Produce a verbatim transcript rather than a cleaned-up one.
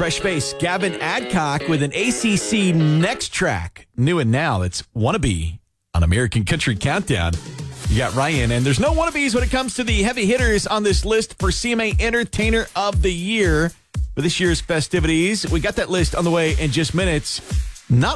Fresh Face, Gavin Adcock with an A C C Next track. New and now, it's Wannabe on American Country Countdown. You got Ryan, and there's no wannabes when it comes to the heavy hitters on this list for C M A Entertainer of the Year for this year's festivities. We got that list on the way in just minutes. Not